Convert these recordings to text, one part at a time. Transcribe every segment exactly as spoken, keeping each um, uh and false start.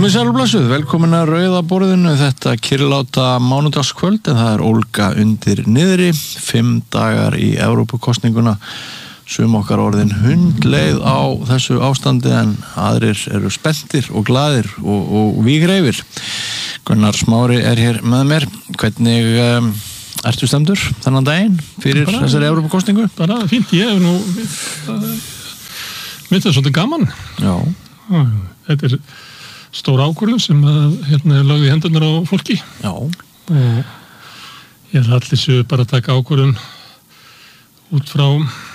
Komið sæl og blessuð, velkomin að Rauða borðinu þetta kyrrláta mánudagskvöld en það er ólga undir niðri, fimm dagar í Evrópukosninguna, sum okkar orðin hundleið á þessu ástandi en aðrir eru spenntir og glaðir og, og vígreifir. Gunnar Smári er hér með mér, hvernig um, ertu stemdur þennan daginn fyrir bara, þessari Evrópukosningu? Bara fínt, ég hef nú, mitt er svolítið gaman. Já. Þetta er stór ákvörðun sem að, hérna, er lögð í hendurnar á fólki. Já. Og ég er allir séu bara að taka ákvörðun út frá,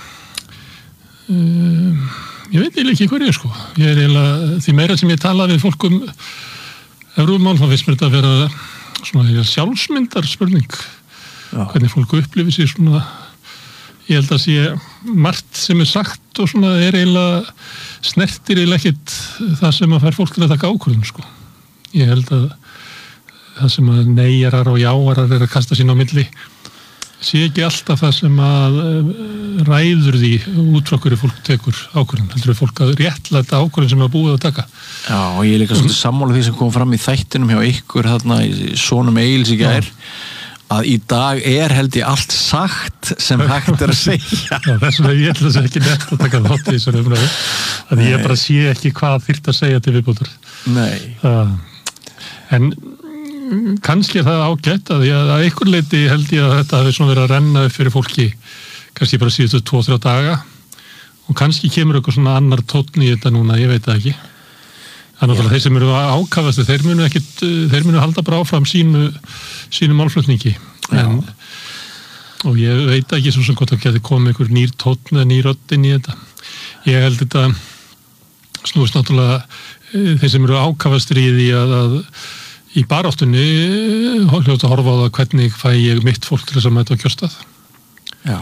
um, ég veit eiginlega ekki hverju, sko. Ég er eiginlega, því meira sem ég tala við fólk um Evrópumál, þá finnst mér þetta að vera svona sjálfsmyndar spurning. Já. Hvernig fólk upplifir sig svona, ég held að sé margt sem er sagt og svona er eiginlega snertir eiginlega ekkit það sem að fær fólk til að taka ákvörðun, sko. Ég held að það sem að neyjarar og jáarar er að kasta sín á milli sé ekki alltaf það sem að ræður því út frá hverju fólk tekur ákvörðun. Heldur við fólk að réttlæta ákvörðun sem er búið að taka. Já, og ég er líka svolítið sammála því sem kom fram í þættinum hjá ykkur þarna í Sonum Egils í gær. Að í dag er held ég allt sagt sem hægt er að segja. Já, þess vegna ég ætla þess ekki nett að taka þátt í þessari umræðu. Að ég bara sé ekki hvað þyrfti að segja til viðbótar. Nei. Það, en kannski er það ágætt að, ég, að einhver leiti held ég að þetta hafi svona verið að renna upp fyrir fólki kannski bara síðustu tvo, þrjá daga og kannski kemur eitthvað svona annar tónn í þetta núna, ég veit það ekki. Þannig að þeir sem eru ákafastu, þeir munu ekkit, þeir munu halda bara áfram sínu, sínu málflutningi. En, og ég veit ekki svo sem hvort það geti komið einhver nýr tónn eða nýr rödd inn í þetta. Ég held þetta snúist náttúrulega þeir sem eru ákafastur í því að, að í baráttunni hljóta að horfa á það hvernig fæ ég mitt fólk til þess að mæta á kjörstað. Já.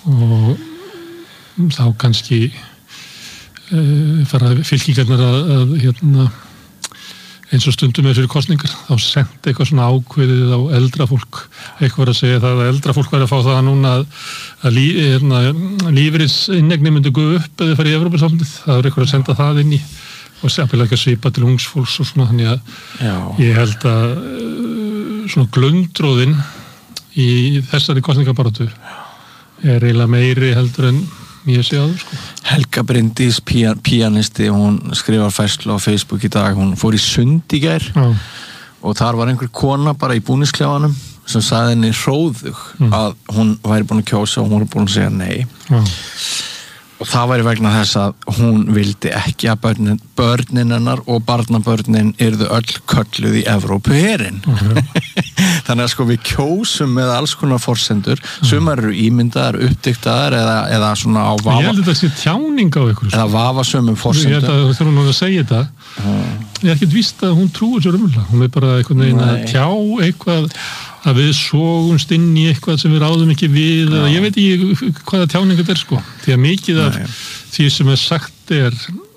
Og þá kannski Uh, fara fylkingarnar að, að hérna, eins og stundum með fyrir kosningar þá sendi eitthvað svona ákveðið á eldra fólk, eitthvað að segja það að eldra fólk væri að fá það núna að, að lí, hérna, lífeyrisinneignin myndi gå upp eða fara í Evrópusambandið, það er eitthvað að senda það inn í og sérpilega ekki að svipa til ungs fólks og svona, þannig að Já. Ég held að uh, svona glundróðin í þessari kosningabaráttu er eiginlega meiri heldur en ég sé áður, sko. Helga Bryndís, pían, píanisti, hún skrifar færslu á Facebook í dag, hún fór í sund í gær Já. Og þar var einhver kona bara í búningsklefanum sem sagði henni hróðug mm. að hún væri búin að kjósa og hún var búin að segja nei. Já. Og það væri vegna þess að hún vildi ekki að börnin, börnin hennar og barnabörnin yrðu öll kölluð í Evrópuherinn. Okay. Þannig að sko við kjósum með alls konar forsendur, sumar eru ímyndaðar, uppdiktaðar eða, eða svona á vafa. Ég held að þetta sé tjáning á ykkur. Eða vafasömmum forsendum. Ég held að þú þurfum nú að segja þetta. Hmm. Ég er ekkert víst að hún trúir sér umhverfla. Hún er bara einhvern veginn að tjá eitthvað að við sógumst inn í eitthvað sem við ráðum ekki við, eða ég veit ekki hvaða tjáning þetta er, sko. Því að mikið af Nei. Því sem er sagt er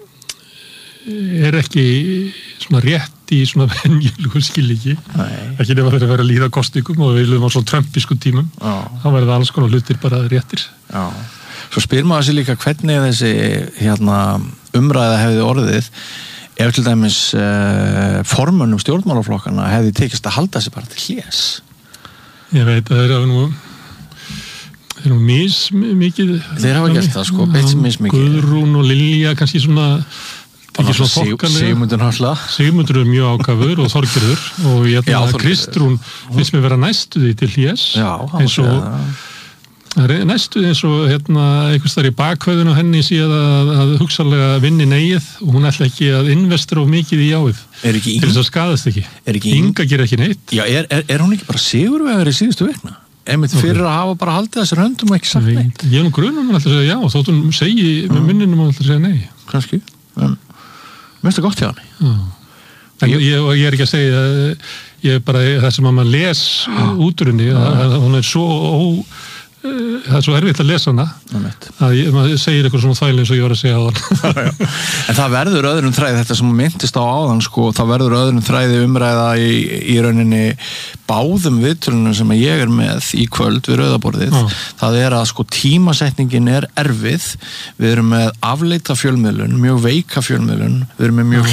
er ekki svona rétt í svona venjulegu skilningi. Ekki nema fyrir að vera að líða kosningum og við viljum á svona trumpisku tímum. Já. Þá verður alls konar hlutir bara réttir. Já. Svo spyr maður sér líka hvernig þessi hérna, umræða hefði orðið ef til dæmis uh, formönnum stjórnmálaflokkana hefði tekist að halda sig bara til hlés. Ég veit að þeir hafa nú þeir eru mis mikið þeir hafa gert það, sko, beitt sem mis mikið Guðrún og Lilja, kannski svona ekki svona þokkalega Sigmundur náttúrulega Sigmundur er mjög ákafur og Þorgerður og ég held að Kristrún finnst mér vera næstu því til hlés eins og næstu eins og hérna einhvers þar í bakhauðinu henni síðan að, að hugsalega vinni negið og hún ætla ekki að investera of mikið í jáið til þess að skadast ekki, ekki Inga ger ekki neitt. Já, er, er, er hún ekki bara sigurvegar í síðustu vikna? Einmitt fyrir að hafa bara haldið þessar höndum og ekki sagt neitt. Ég er nú grunum að alltaf segja já og þótt hún segi mm. með munninum að alltaf segja nei. Kannski, en mér finnst það gott hjá henni. Já. En ég, ég, ég er ekki að segja, ég er bara það sem að maður les út úr henni, að hún er svo ó það er svo erfitt að lesa hana að ég, maður segir eitthvað svona þvæli eins og ég var að segja á þann. En það verður öðrum þræði, þetta sem myndist á áðan, sko, það verður öðrum þræði umræða í, í rauninni báðum viðtölunum sem ég er með í kvöld við Rauðaborðið. Já. Það er að sko tímasetningin er erfið, við erum með afleita fjölmiðlun, mjög veika fjölmiðlun, við erum með mjög hlut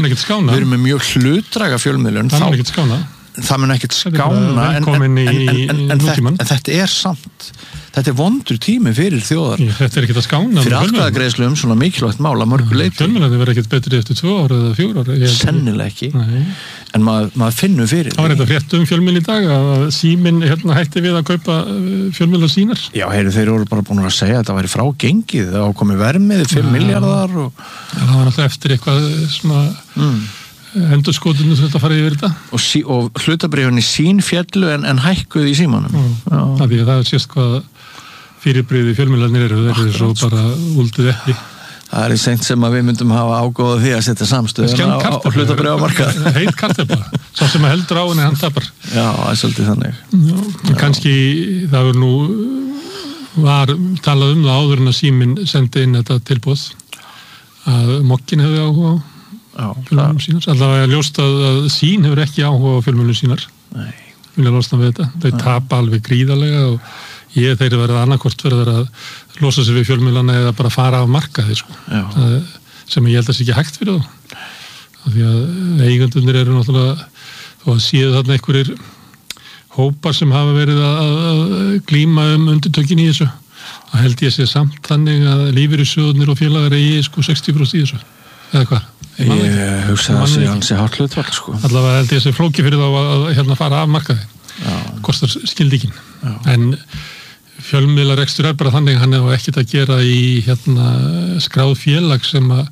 mun ekkert skána. Við erum með mjög hlutdræga fjölmiðlun. Það mun ekkert skána. Það mun ekkert skána en, en, en, en, en, þetta, en þetta er samt þetta er vondur tími fyrir þjóðar. Ég, þetta er ekkert að skána fyrir atkvæðagreiðslu um svona mikilvægt mál að mörgu leyti. Fjölmiðlarnir verða ekkert betri eftir tvö ára eða fjóra ára. Sennilega ekki. Nei. En maður, maður finnur fyrir það var þetta frétt um fjölmiðl í dag að Síminn hérna hætti við að kaupa fjölmiðlar sínar. Já, heyru, þeir eru bara búin að segja að það væri frágengið það ákomi vermið fimm milljarðar og... það var alltaf eftir eitthvað svona mm. endurskotinu sem þetta farið yfir þetta og, sí, og hlutabrifunni sín fjallu en, en hækkuð í símanum. Já. Það því að það er sérst hvað fyrirbrigði fjölmiðlarnir eru þeir eru svo bara úldið ekki. Það er í seint sem að við myndum hafa ágóða því að setja samstöðuna á, á hlutabrifamarkað. Heit kartefla, svo sem að heldur á henni hann tapar. Já, það er svolítið þannig. Já, Já. Kannski það var nú var talað um það áður en að Síminn sendi inn þetta tilboð að Mokkin hefði áhuga á fjölmiðlum sínar. Allavega er ljóst að, að Sín hefur ekki áhuga á fjölmiðlum sínar. Nei. Vilja losna við þetta. Þau Nei. Tapa alveg gríðarlega og ég þeir eru verið annarkvort verið að losa sig við fjölmiðlana eða bara fara af markaði sko. Það, sem ég held að sé ekki hægt fyrir þá. Því að eigendurnir eru náttúrulega þó að séu þarna einhverjir hópar sem hafa verið að, að glíma um undirtökin í þessu. Það held ég sé samt þannig að lífeyrissjóðirnir og félagar eigi sko sextíu prósent í þessu. Eða hvað? Ég, ég hugsa að það sé hans í hárhlutfall sko. Allavega held ég sé flóki fyrir þá að, að hérna fara af markaði. Já. Kostar skildikinn. En fjölmiðlarekstur er bara þannig hann hefur ekkert að gera í hérna skráð félag sem að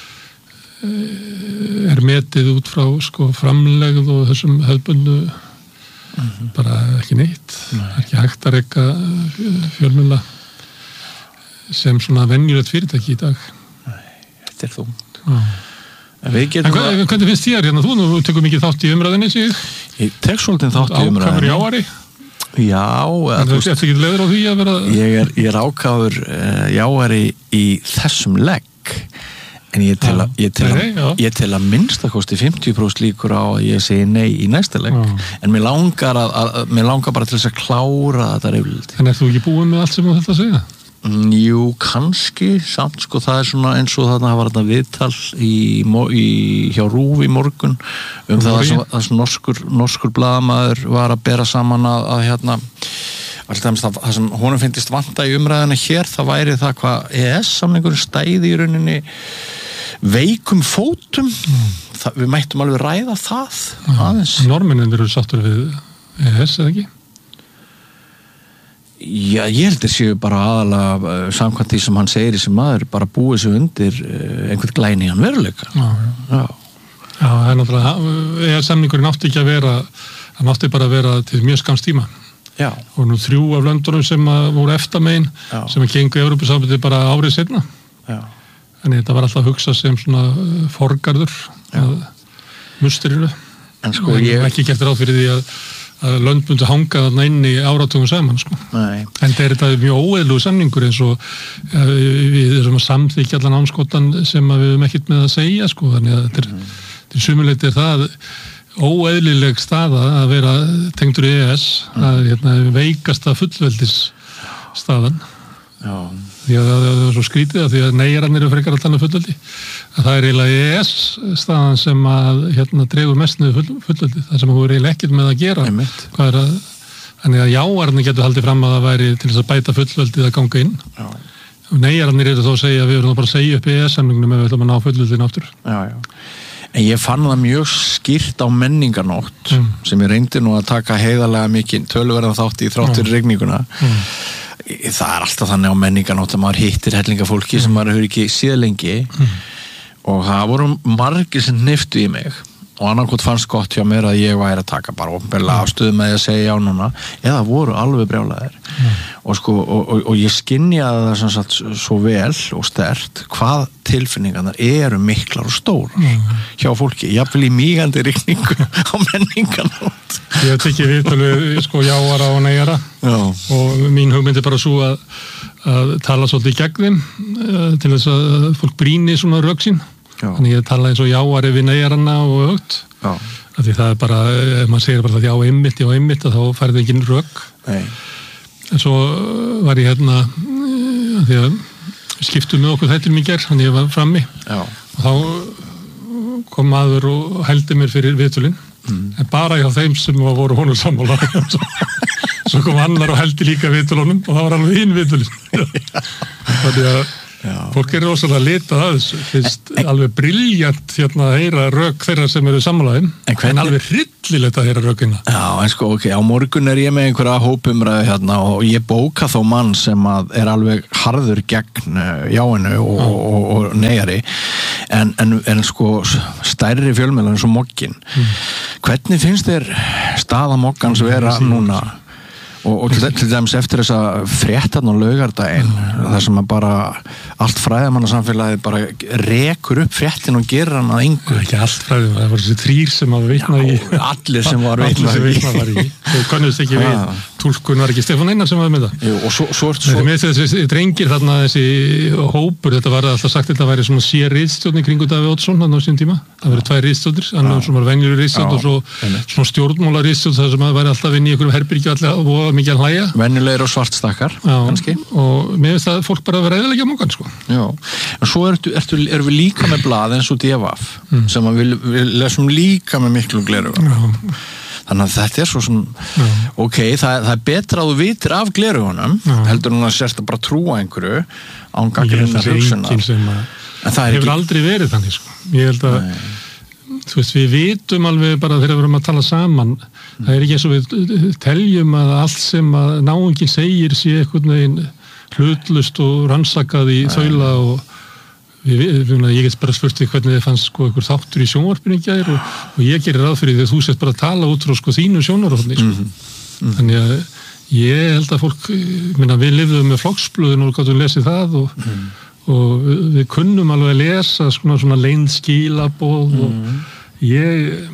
er metið út frá sko framlegð og þessum hefðbundu mm-hmm. bara ekki neitt. Nei. Ekki hægt að reka fjölmiðla sem svona venjulegt fyrirtæki í dag. Nei, þetta er þungt. En hvað, hvernig finnst þér hérna? Þú nú tekur mikið þátt í umræðinni sig? Ég tek svolítið þátt í umræðinni. Ákafur í áari? Já. En þú veist ekki leiður á því að vera... Ég er, ég er ákafur uh, jáari í þessum legg en ég tel að ég tel að, nei, ég tel að minnstakosti fimmtíu prósent líkur á að ég segi nei í næsta legg. Já. En mér langar að, að mér langar bara til þess að klára þetta reyflildi. En er þú ekki búin með allt sem þú þetta segja? Mm, jú, kannski samt sko það er svona eins og þarna var þetta viðtal í, í, hjá RÚV í morgun um það að, að, að norskur, norskur blaðamaður var að bera saman að, að hérna alltaf það sem honum finnist vanta í umræðinu hér það væri það hvað E E S-samningur stæði í rauninni veikum fótum mm. það, við mættum alveg ræða það mm. aðeins. Norminir eru sattur við E E S eða ekki? Já, ég heldur séu bara aðalega samkvæmt því sem hann segir í sem maður bara búið sér undir einhvern glæni hann veruleika. Já, já. Já. Já, það er náttúrulega, E E S-samningurinn átti ekki að vera, hann átti bara að vera til mjög skamms tíma. Já. Og nú þrjú af löndunum sem voru eftir megin, já. Sem að gengu Evrópusambandið bara árið seinna. Já. En þetta var alltaf hugsað sem svona forgarður að musterinu. En sko ég... En ekki gert ráð fyrir því að að lönd myndi hanga þarna inn í áratugum saman sko. Nei. En það er þetta mjög óeðlugu samningur eins og uh, við erum að samþykja allan ámskotan sem að við hefum ekkert með að segja sko. Þannig að þetta er, mm. til sumuleyti er það óeðlileg staða að vera tengdur í E E S mm. að hérna, veikasta fullveldis staðan. Já. Því að það er svo skrítið að því að neyjarannir eru frekar alltaf fullveldi að það er eiginlega E E S staðan sem að hérna dregur mest niður full, fullveldi það sem þú er eiginlega ekkert með að gera hvað er að, þannig að jáarnir getur haldið fram að það væri til þess að bæta fullveldið að ganga inn já. Og neyjarannir eru þá að segja að við verðum bara að segja upp E E S-samningnum ef við ætlum að ná fullveldin aftur. Já, já. En ég fann það mjög skýrt á menningarnótt mm. sem ég reyndi nú að taka heiðarlega mikið töluverðan þátt í þráttur mm. rigninguna mm. Það er alltaf þannig á menningarnótt að maður hittir hellingafólki mm. sem maður hefur ekki séð lengi mm. og það voru margir sem hniftu í mig og annarkot fannst gott hjá mér að ég væri að taka bara ofnbeglega afstöðu með því að segja já núna eða voru alveg brjálæðir mm. og, sko, og, og, og ég skynjaði það sem sagt svo vel og sterkt hvað tilfinningarnar eru miklar og stórar mm. hjá fólki, jafnvel í mígandi rigningu á menningarnótt. Ég hef tekið viðtölu sko jáara og neyjara já. Og mín hugmynd er bara svo að, að tala svolítið gegn þeim uh, til þess að fólk brýni svona rök sín. Já. Þannig ég tala eins og jáari við neyjaranna og aukt því það er bara, ef maður segir bara að já einmitt, já einmitt, þá færði ekki rök. Nei. En svo var ég hérna því að skiptum með okkur þættir mér gerð, þannig ég var frammi já. Og þá kom maður og hældi mér fyrir viðtölin mm. en bara hjá þeim sem voru honum sammála svo kom annar og hældi líka viðtölunum og það var alveg hinn viðtölin þannig að Já. Fólk er rosalega litað að þessu finnst en, alveg brilljant hérna að heyra rök þeirra sem eru sammálaðum en, en alveg hryllilegt að heyra rökina Já, en sko, ok, á morgun er ég með einhverja hópumræðu hérna og ég bóka þó mann sem að er alveg harður gegn jáinu og, og, og, og neyjari en, en, en sko stærri fjölmiðlar eins og Mogginn mm. hvernig finnst þér staða Moggans vera núna og, og til, til dæmis eftir þessa fréttan og laugardaginn mm. þar sem að bara allt fræðamannasamfélagið bara rekur upp fréttin og gerir hann að engu ekki allt fræðum, það var þessi þrýr sem var vitnað í allir sem var vitnað í þau konnuðst ekki við túlkun var ekki Stefán Einar sem var með það Jú, og svo, svo, svo, svo. þessi drengir þarna þessi hópur, þetta var alltaf sagt þetta væri svona sér ritstjórn í kringu Davíð Oddsson hann á sín tíma, það verið tvær ritstjórnir annar sem var venjuleg ritstjórn og svo svona stjórnmála ritstjórn þar sem það væri alltaf inn í einhverjum herbyrgju allir og mikið að hlæja venjulegir og svartstakkar kannski og mér finnst að fólk bara verið eðilegja Moggann sko Já, en svo ertu, ertu, erum við líka með blað eins og D V F mm. sem að við, við lesum líka með miklu gleraugun þannig að þetta er svo svona Já. ok, það, það er betra að þú vitir af gleraugunum heldur hún að sérst að bara trúa einhverju án gagnrýninnar hugsunar en það hefur ekki... aldrei verið þannig sko ég held að Nei. Þú veist, við vitum alveg bara þegar við erum að tala saman mm. það er ekki eins og við teljum að allt sem að náungin segir sé einhvern veginn hlutlust og rannsakað í þaula og við, við, ég get bara spurt því hvernig þið fannst sko einhver þáttur í sjónvarpinu í gær og, og ég gerir ráð fyrir því að þú sést bara að tala út frá sko þínu sjónarhorni sko. mm -hmm. þannig að ég held að fólk minna, við lifðum með flokksblöðin og gáttum lesið það og, mm. og við kunnum alveg að lesa svona, svona leynd skilaboð mm. og ég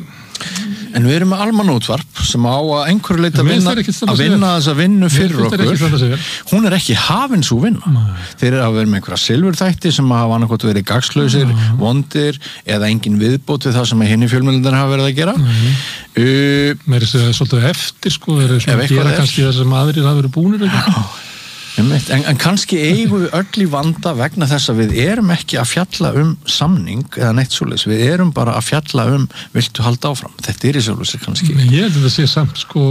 En við erum með almannaútvarp sem á að einhverju leita að vinna, að vinna þessa vinnu fyrir okkur. Hún er ekki hafin svo vinna. Nei. Þeir eru að vera með einhverja silfurþætti sem hafa annarkot verið gagnslausir, Nei. vondir eða engin viðbót við það sem hinni fjölmiðlarnir hafa verið að gera. Uh, Mér er það svolítið eftir sko, þeir eru svona að gera kannski það sem aðrir hafa verið búnir ekki. En, en kannski eigum við öll í vanda vegna þess að við erum ekki að fjalla um samning eða neitt svoleiðis, við erum bara að fjalla um viltu halda áfram, þetta er í sjálfsög kannski. Ég held að það sé samt sko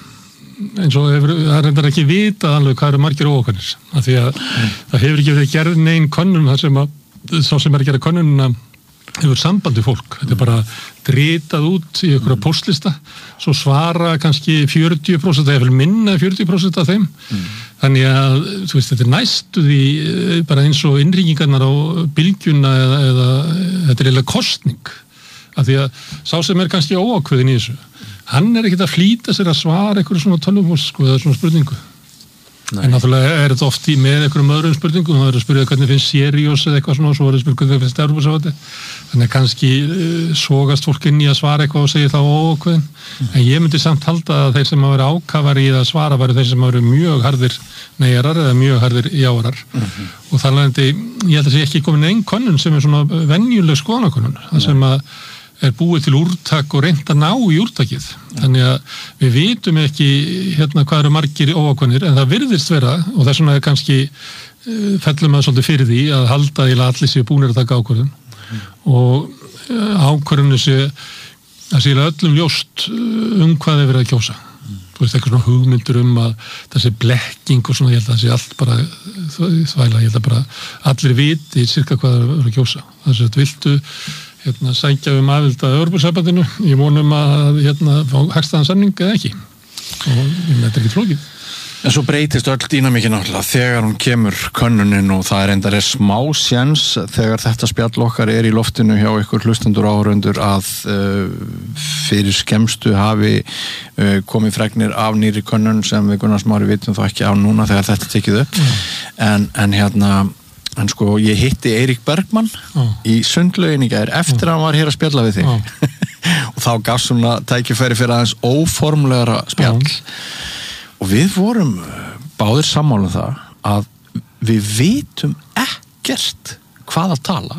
eins og hefur, það er reyndar ekki vitað alveg hvað eru margir óokanir, af því að mm. það hefur ekki verið gerð neinn könnun þar sem að, sá sem er að gera könnunina hefur sambandi fólk, þetta er bara dritað út í einhverja póstlista svo svara kannski fjörutíu prósent eða minna fjörutíu prósent af þeim mm. þannig að, þú veist, þetta er næstu því bara eins og innringingarnar á bylgjuna eða, eða þetta er eiginlega kosning af því að sá sem er kannski óákveðin í þessu hann er ekkert að flýta sér að svara einhverju svona tölvupóst sko, eða svona spurningu Nei. En náttúrulega er þetta oft í með einhverjum öðrum spurningum, það er að spyrja hvernig finnst Sirius eða eitthvað svona og svo er að spyrja hvernig finnst Evrópussambandið. Þannig að kannski uh, sogast fólk inn í að svara eitthvað og segja þá ókveðin. Mm. En ég myndi samt halda að þeir sem hafa verið ákafar í að svara væri þeir sem hafa verið mjög harðir neyjarar eða mjög harðir jáarar. Mm-hmm. Og þar leðandi, ég held að sé ekki komin einn könnun sem er svona venjuleg skoðanakönnun, það sem að er búið til úrtak og reynt að ná í úrtakið. Þannig að við vitum ekki hérna hvað eru margir óákveðnir en það virðist vera og þess vegna er kannski uh, fellum að svolítið fyrir því að halda í að allir séu búnir að taka ákvörðun mm. og uh, ákvörðunu sé að sé öllum ljóst um hvað þeir verið að kjósa. Mm. Þú veist eitthvað svona hugmyndur um að það sé blekking og svona, ég held að það sé allt bara þvæla, ég held að bara allir viti cirka hvað þeir verið að kjósa. Þess að viltu hérna sækja um aðild að Evrópusambandinu ég vonum að hérna fá hagstæðan samning eða ekki og þetta er ekki flókið. En svo breytist öll dýnamíkin náttúrulega þegar hún kemur könnunin og það er endar er smá séns þegar þetta spjall okkar er í loftinu hjá ykkur hlustendur áhorfendur að uh, fyrir skemmstu hafi uh, komið fregnir af nýri könnun sem við Gunnar Smári vitum þá ekki af núna þegar þetta tekið upp mm. en, en hérna en sko ég hitti Eirík Bergmann oh. í Sundlaugin í gær eftir að hann var hér að spjalla við þig oh. og þá gaf svona tækifæri fyrir aðeins óformlegra spjall oh. og við vorum báðir sammála um það að við vitum ekkert hvað að tala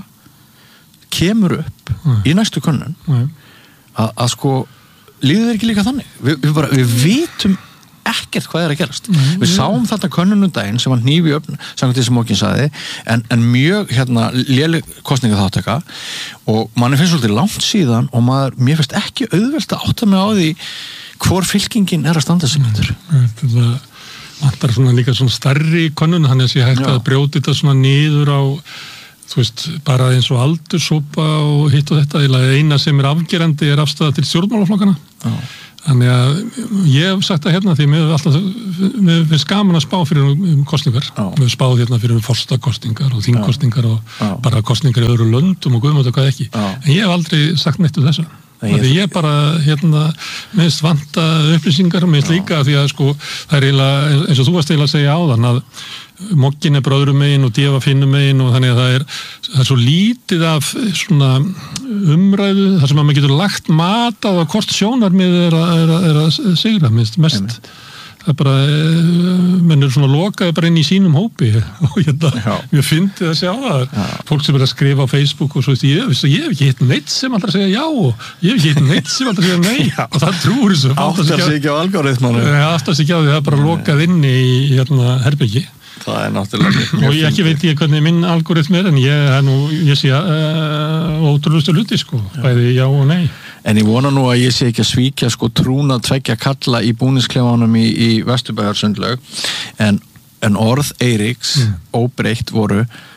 kemur upp oh. í næstu könnun oh. að, að sko líður þeir ekki líka þannig við, við, bara, við vitum ekkert hvað er að gerast. Mm. Við sáum þarna könnunundaginn sem var hnífi upp, samkvæmt því sem Mókin sagði, en, en mjög hérna léleg kosningaþátttaka og manni finnst svolítið langt síðan og maður, mér finnst ekki auðvelt að átta mig á því hvor fylkingin er að standa sig myndur. Þetta vantar svona líka svona starri könnun, þannig að sé hægt að brjóti þetta svona niður á þú veist, bara eins og aldurshópa og hitt og þetta, eina sem er afgerandi er afstæða til stjórnmálaflokkana. Já. Þannig að ég hef sagt það hérna því mér hef alltaf, mér finnst gaman að spá fyrir um kostningar. Við hef spáð hérna fyrir forstakostningar og þingkostningar og Já. Bara kostningar í öðru löndum og guðmönda hvað ekki. Já. En ég hef aldrei sagt neitt um þessa. Því ég bara, hérna, minnst vanta upplýsingar, minnst líka því að sko, það er eiginlega, eins og þú varst eiginlega að segja áðan að Moggin er bara öðrum megin og Deva finnum megin og þannig að það er, það er svo lítið af svona umræðu þar sem að maður getur lagt mat á að hvort sjónarmið er að, er að, er að sigra mest. mest. Það er bara, menn er svona lokaði bara inn í sínum hópi og hérna, ég fyndi að sjá það. Já. Fólk sem er að skrifa á Facebook og svo, ég, ég hef ekki hitt neitt sem alltaf segja já og ég hef ekki hitt neitt sem alltaf segja nei já. Og það trúur þessu. Áttar sig ekki á algoritmanum. Áttar sig ekki á því, það er bara lokað inn í hérna herbyggi. Það er náttúrulega og ég ekki veit ég hvernig minn algoritm er en ég, nú, ég sé uh, ótrúlustu hluti sko, bæði já og nei. En ég vona nú að ég sé ekki að svíkja sko trúna tveggja kalla í búningsklefanum í, í Vesturbæjarsundlaug en, en orð Eiríks mm. óbreytt voru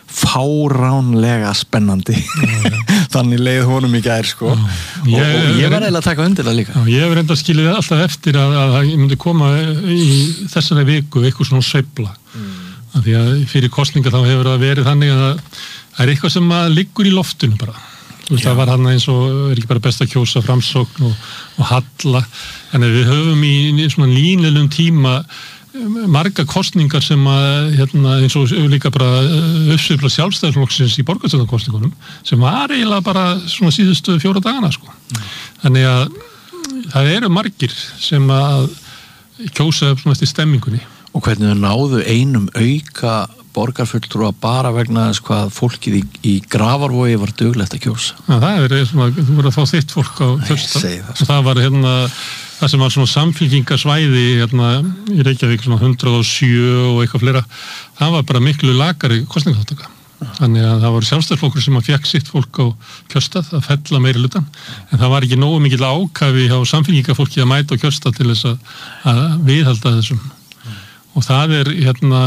fáránlega spennandi þannig leið honum í gær sko já. og, ég, og ég var eiginlega að taka undir það líka. Já, ég hef reynda skilið alltaf eftir að, að ég myndi koma í þessari viku eitthvað svona sveifla mm. því að fyrir kosninga þá hefur það verið þannig að það er eitthvað sem liggur í loftinu bara. Þú veist, það var hann eins og er ekki bara best að kjósa Framsókn og, og Halla. En við höfum í svona línilegum tíma marga kosningar sem að, hérna, eins og líka bara uppsveifla sjálfstæðisflokksins í borgarstjórnarkosningunum sem var eiginlega bara svona síðustu fjóra dagana, sko. Mm. Þannig að það eru margir sem að kjósa upp svona eftir stemmingunni. Og hvernig þau náðu einum auka borgarfulltrúa bara vegna þess hvað fólkið í, í Grafarvogi var duglegt að kjósa. Ja, það er svona, þú voru að fá þitt fólk á kjörstað. Það, og það var hérna, það sem var svona samfylkingasvæði hérna í Reykjavík svona hundrað og sjö og eitthvað fleira, það var bara miklu lakari kosningaþáttaka. Þannig að það voru sjálfstæðisflokkur sem að fekk sitt fólk á kjörstað að fella meiri hlutan, en það var ekki nógu mikill ákafi hjá samfylkingafólki að mæta á kjörstað til þess að, að viðhalda þessum. Og það er, hérna,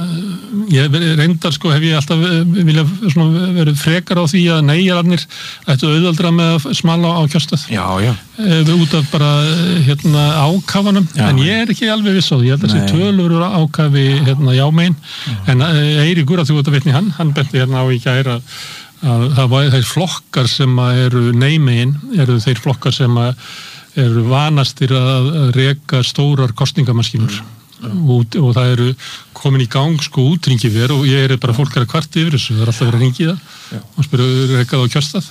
ég reyndar sko, hef ég alltaf vilja verið frekar á því að neyjararnir ættu auðvaldra með að smala á kjörstað. Já, já. Út af bara, hérna, ákafanum, já, en ég er ekki alveg viss á því, ég held að þessi tölur eru ákafi, hérna, jámein, já. En Eiríkur, að þú ert að vitni hann, hann benti hérna á í gær að, að það var þeir flokkar sem eru neymegin, eru þeir flokkar sem eru vanastir að reka stórar kosningamaskínur. Mm. Og, og það eru komin í gang sko útringiver og ég er bara fólk er að kvart yfir þessu, það er alltaf verið að ringi það og spyrja, rekað á kjörstað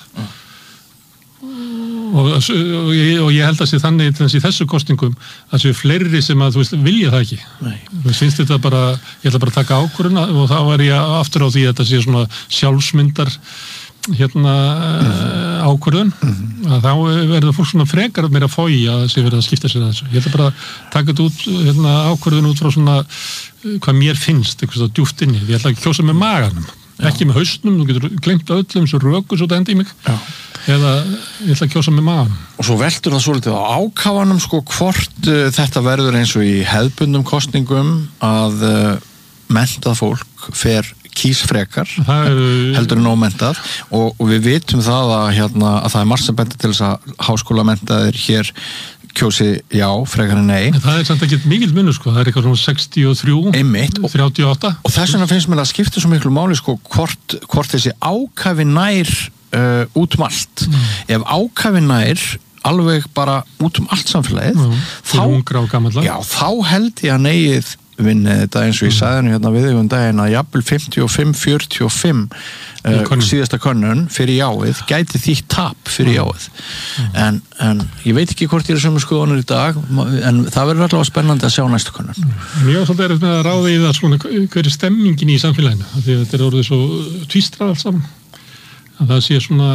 og, og, ég, og ég held að sé þannig í þessu kostingum að séu fleiri sem að þú veist, vilja það ekki. Þú finnst þetta bara, ég ætla bara að taka ákvörðuna og þá er ég aftur á því að þetta sé svona sjálfsmyndar hérna mm. ákvörðun mm. að þá verður fólk svona frekar meira fói að sé verið að skipta sér að þessu. Ég ætla bara að taka þetta út hérna, ákvörðun út frá svona hvað mér finnst, eitthvað svona djúpt inni. Ég ætla ekki að kjósa með maganum, já. Ekki með hausnum, þú getur glemt öllum svo röku svo þetta endi í mig, já. Eða ég ætla að kjósa með maganum. Og svo veldur það svolítið á ákafanum sko hvort uh, þetta verður eins og í hefðbundum kosningum að uh, mentað fólk fer kýs frekar er, heldur en ómentað og, og við vitum það að, hérna, að það er margt sem bendir til þess að háskólamentaðir hér kjósi já, frekar en nei. Það er samt ekki mikil munur sko, það er eitthvað svona sextíu og þrjú, einmitt, þrjátíu og átta. Og, og þess vegna finnst mér að skipta svo miklu máli sko hvort, hvort þessi ákafi nær uh, út um allt. Mm. Ef ákafi nær alveg bara út um allt samfélagið, mm. þá, já, þá held ég að neyið vinni þetta eins og ég sagði henni hérna við um daginn að jafnvel fimmtíu og fimm fjörutíu og fimm uh, síðasta könnun fyrir jáið gæti þýtt tap fyrir jáið mm. en, en ég veit ekki hvort ég er sömu skoðanir í dag en það verður allavega spennandi að sjá næstu könnun. Mm. Ég var svolítið erfitt með að ráða í það svona hver er stemmingin í samfélaginu því að þetta er orðið svo tvístrað allt saman að það sé svona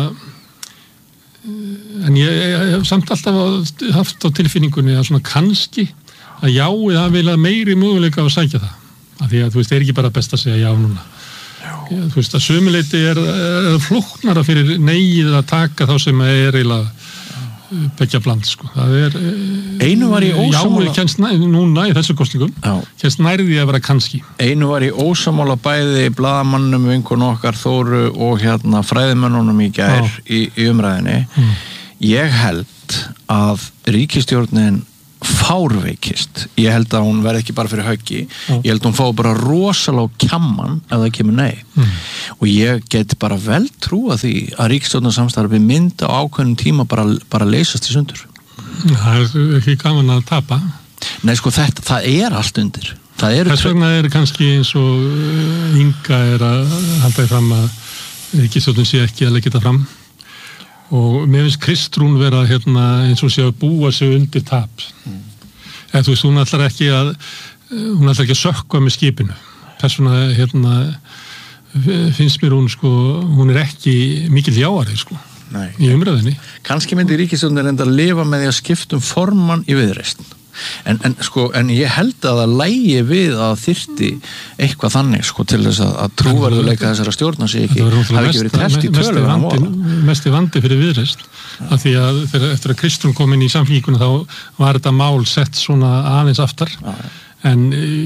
en ég, ég hef samt alltaf haft á tilfinningunni að svona kannski að jáið það vilja meiri möguleika að sækja það. Af því að þú veist, það er ekki bara best að segja já núna. Já. Já, þú veist, að sömuleyti er, er flóknara fyrir neyið að taka þá sem er eiginlega beggja bland, sko. Það er einu var í ósamála jáið kennst næ, núna í þessu kostingum kennst nærði að vera kannski. Einu var í ósamála bæði blaðamannum, vinkun okkar Þóru og hérna fræðimönnunum í gær í, í umræðinni. Mm. Ég held að ríkisstjórnin fárveikist. Ég held að hún verði ekki bara fyrir höggi. Mm. Ég held að hún fá bara rosalega kjamman ef það kemur nei. Mm. Og ég get bara vel trúa því að ríkisstjórnarsamstarfi mynda á ákveðnum tíma bara, bara leysast í sundur. Það er ekki gaman að tapa. Nei, sko, þetta, það er allt undir. Þess vegna er kannski eins og Inga er að halda í fram að ríkisstjórnin sé ekki að leggja þetta fram. Og mér finnst Kristrún vera hérna, eins og sé að búa sig undir tap. Mm. Eða þú veist, hún ætlar ekki að hún ætlar ekki að sökkva með skipinu. Þess vegna hérna, finnst mér hún sko, hún er ekki mikil jáari sko, Nei. Í umræðinni. Kannski myndi ríkisstjórnin enda að lifa með því að skiptum formann í Viðreisn. En, en, sko, en ég held að það lægi við að þyrfti eitthvað þannig sko, til þess að, að trúverðuleika þessara stjórna sé ekki, hafi ekki verið telt í tölu. Mest í vandi fyrir Viðreisn, af því að þegar, eftir að Kristrún kom inn í samfélguna þá var þetta mál sett svona aðeins aftar, ja. En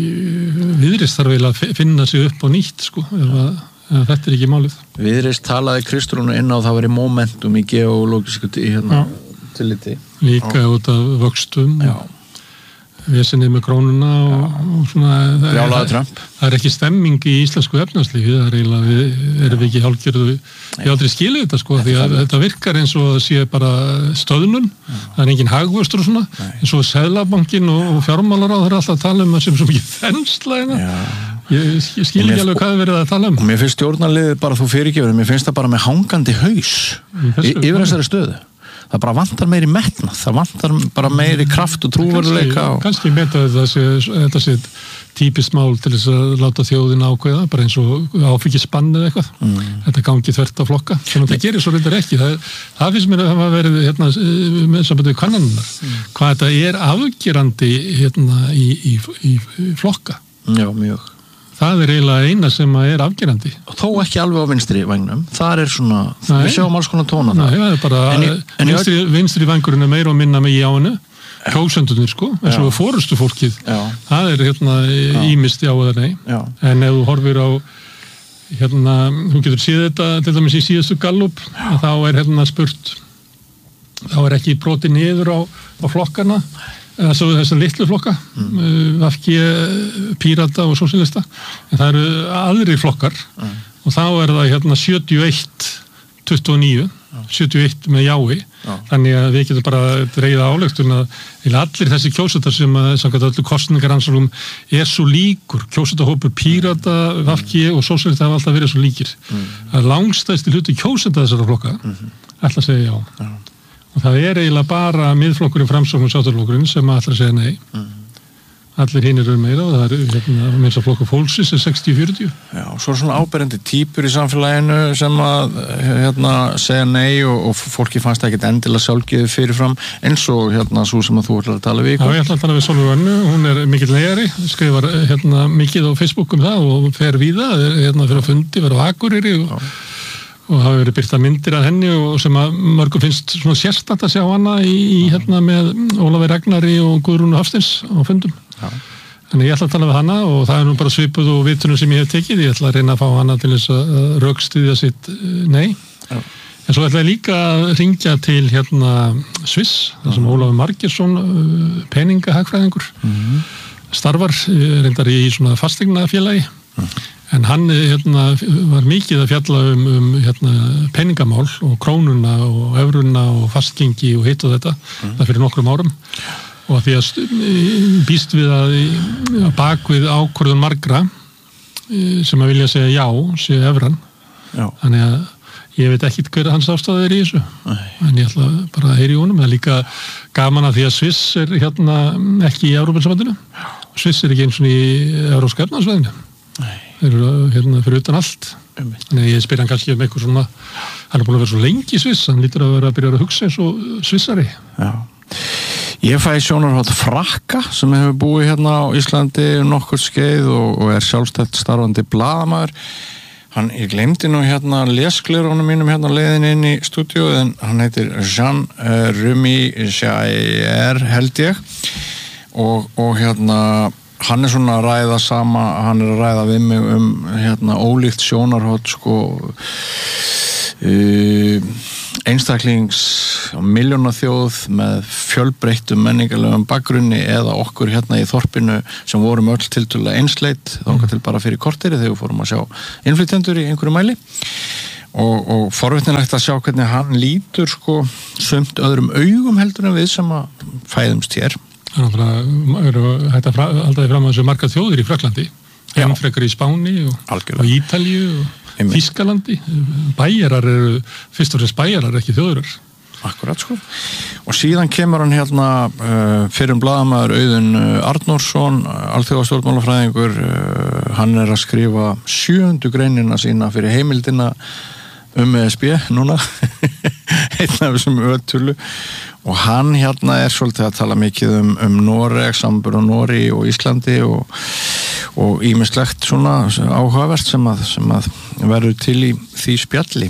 Viðreisn þarf eiginlega að finna sig upp á nýtt sko, ef að En þetta er ekki málið. Viðreisn talaði Kristrúnu inn á það veri momentum í geológisku hérna, tilliti. Líka út af vöxtum. Já. Vesenið með krónuna og, og svona það er, það er ekki stemming í íslensku efnahagslífi, það er eiginlega við erum við ekki hálfgerðu, ég aldrei skilu þetta sko, því að þetta virkar eins og það sé bara stöðnun, Nei. Það er engin hagvöxtur og svona, Nei. Eins og Seðlabankinn og, og fjármálaráð er alltaf að tala um það sem svo mikið þensla hérna. Ég, ég skil ekki alveg hvað er verið að tala um. Og mér finnst stjórnarliðið bara þú fyrirgefur, mér finnst það bara með hangandi haus yfir þessari stöðu. Það bara vantar meiri metnað, það vantar bara meiri kraft og trúveruleika. Kannski, kannski meta þetta sé típist mál til þess að láta þjóðina ákveða, bara eins og áfengisbann eða eitthvað. Mm. Þetta gangi þvert á flokka. Þannig að það gerir svo reyndar ekki. Það, það finnst mér að það verið hérna, með sambandi við kannanirnar. Mm. Hvað þetta er afgerandi hérna, í, í, í, í flokka. Já, mjög. Það er eiginlega eina sem er afgerandi. Og þó ekki alveg á vinstri vægnum. Það er svona, Nei. Við sjáum alls konar tóna það. Nei, það er bara, en ég, en vinstri, ég... vinstri vængurinn er meira og minna með jáinu, kjósendunir sko, eins og fórustu fólkið. Já. Það er hérna ímist já eða nei. Já. En ef þú horfir á, hérna, þú getur séð þetta, til dæmis í síðustu gallup, þá er hérna spurt, þá er ekki brotið niður á, á flokkana, Þessu, þessar litlu flokka mm. V G, Pírata og Sósíalista, en það eru aðrir flokkar mm. og þá er það hérna sjötíu og eitt tuttugu og níu mm. sjötíu og eitt með jái mm. þannig að við getum bara dreiða álegtun að allir þessi kjósendur sem að samkvæmt öllu kosningaransálum er svo líkur, kjósendahópur Pírata, V G og Sósíalista hafa alltaf verið svo líkir mm. að langstæðsti hluti kjósenda þessara flokka mm. ætla að segja já mm. Og það er eiginlega bara miðflokkurinn, Framsókn og Sjálfstæðisflokkurinn sem ætlar að segja nei. Mm. Allir hinir eru meira og það er hérna, minnst að flokkur fólksins er sextíu fjörutíu. Já, og svo er svona áberandi týpur í samfélaginu sem að hérna, segja nei og, og fólki fannst ekkert endilega sjálfgeðu fyrirfram eins og hérna svo sem að þú ætlar að tala við. Já, ég ætla að tala við Sólveig Önnu, hún er mikill neyjari, skrifar hérna, mikið á Facebook um það og fer víða, hérna fyrir að fundi, vera á Akureyri og Já. Og hafa verið byrta myndir af henni og sem að mörgum finnst svona sérstætt að sjá hana í, í hérna með Ólafi Ragnari og Guðrúnu Hafsteins á fundum. Já. Þannig ég ætla að tala við hana og það er nú bara svipuð og vitunum sem ég hef tekið. Ég ætla að reyna að fá hana til þess að rökstyðja sitt nei. Já. En svo ætla ég líka að ringja til hérna Sviss, þar sem Ólafur Margeirsson, peningahagfræðingur, mm-hmm. starfar reyndar í svona fasteignafélagi. Mm-hmm. En hann hérna, var mikið að fjalla um, um hérna, peningamál og krónuna og evruna og fastgengi og hitt og þetta mm. það fyrir nokkrum árum og því að býst við að, að bak við ákvörðun margra sem að vilja segja já, sé evran já. Þannig að ég veit ekkit hver hans ástæða er í þessu Nei. En ég ætla bara að heyra í honum það er líka gaman að því að Sviss er hérna ekki í Evrópusambandinu Sviss er ekki eins og í Evrópska efnahagssvæðinu Nei Þeir eru hérna fyrir utan allt. Þannig ég spyr hann kannski um eitthvað svona, hann er búin að vera svo lengi í Sviss, hann lítur að vera að byrja að hugsa eins og svissari. Já. Ég fæ sjónarhótt Frakka sem hefur búið hérna á Íslandi nokkur skeið og, og er sjálfstætt starfandi blaðamaður. Hann, ég glemdi nú hérna lesglirunum mínum hérna leiðin inn í stúdíu en hann heitir Jean uh, Remy Jair held ég og, og hérna hann er svona að ræða sama, hann er að ræða við mig um hérna ólíkt sjónarhótt sko uh, einstaklings milljónaþjóð með fjölbreyttum menningarlegum bakgrunni eða okkur hérna í þorpinu sem vorum öll tiltölulega einsleit þangað til bara fyrir korteri þegar við fórum að sjá innflytjendur í einhverju mæli og, og forvitnilegt að sjá hvernig hann lítur sko sumt öðrum augum heldur en við sem að fæðumst hér. Það eru hægt að halda því fram að þessu margar þjóðir í Fraklandi, en frekar í Spáni og, og Ítalíu og Þýskalandi, bæjarar eru fyrst og fremst bæjarar, ekki þjóðurar. Akkurat sko. Og síðan kemur hann hérna uh, fyrir um blaðamaður Auðun Arnórsson, alþjóðastjórnmálafræðingur, uh, hann er að skrifa sjöundu greinina sína fyrir heimildina um E S B núna, einn af þessum ötulu og hann hérna er svolítið að tala mikið um, um Noreg, sambur og Nóri og Íslandi og og ýmislegt svona áhugavert sem að, sem að verður til í því spjalli.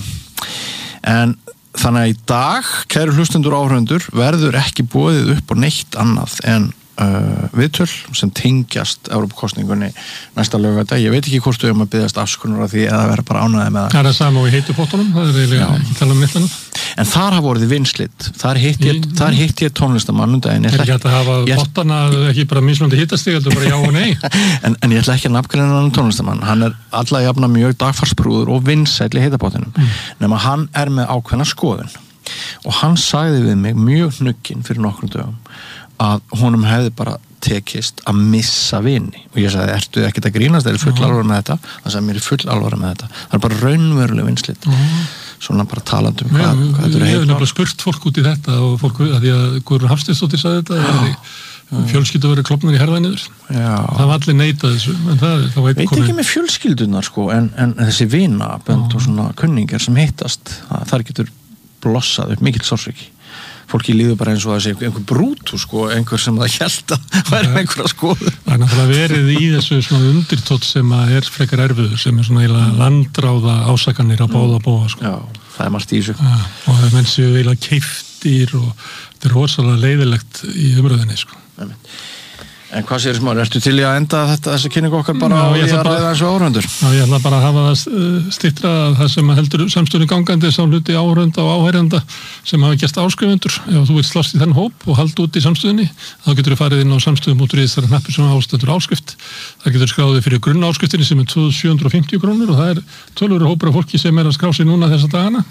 En þannig að í dag, kæru hlustendur og áhorfendur, verður ekki boðið upp á neitt annað en uh, viðtöl sem tengjast Evrópukosningunni næsta laugardag. Ég veit ekki hvort við um að biðjast afskunar af því eða vera bara ánægði með það. Það er sama og í heitu pottunum, það er eiginlega ekki tala um neitt annað. En þar hafa vorið vinslit. Þar hitt ég, mm. þar hitt ég tónlistamann um daginn. Er ekki hægt að hafa ég... pottana ekki bara mismunandi hittastig, heldur bara já og nei? en, en ég ætla ekki að nafngreina hann tónlistamann. Hann er alla jafna mjög dagfarsbrúður og vinsæll í hitapottinum. Mm. Nema hann er með ákveðna skoðun. Og hann sagði við mig mjög hnugginn fyrir nokkrum dögum að honum hefði bara tekist að missa vini. Og ég sagði, ertu ekkert að grínast, það er full alvara með þetta? Það sagði, mér er full alvara með þetta. Það er bara raunveruleg vinslit. Mm. Svona bara talandi um hvað, hvað þetta eru heitmál. Ég hef nefnilega spurt fólk út í þetta og fólk, að því að Guðrún Hafsteinsdóttir sagði þetta, fjölskyldu verið klofnar í herða niður. Já. Það var allir neitað þessu, en það, það veit komin... ekki með fjölskyldunar sko, en, en þessi vinabönd og svona kunningar sem hittast, þar getur blossað upp mikill sársauki. Fólki líður bara eins og að segja einhver brútu sko, einhver sem það held að væri með einhverja skoðu. Það er náttúrulega verið í þessu svona undirtótt sem að er frekar erfiður, sem er svona eiginlega landráða ásakanir á báða bóða sko. Já, það er margt í þessu. Ja, og það er menn séu eiginlega keiftir og þetta er rosalega leiðilegt í umröðinni sko. Nei, en hvað sér Smári, ertu til í að enda þetta, þessi kynning okkar bara á því að ræða þessu áhorfendur? Já, ég ætla bara að hafa það styttra að það sem heldur samstöðunni gangandi sá hluti áhorfenda og áheyrenda sem hafa gert áskrifundur. Ef þú vilt slast í þennan hóp og halda út í samstöðunni, þá getur þú farið inn á samstöðum út í þessari hnappir sem ástendur áskrift. Það getur skráðið fyrir grunnáskriftinni sem er tvö þúsund sjö hundruð og fimmtíu krónur og það er tölvöru hópur af fólki sem er að skrá sig núna þessa dagana.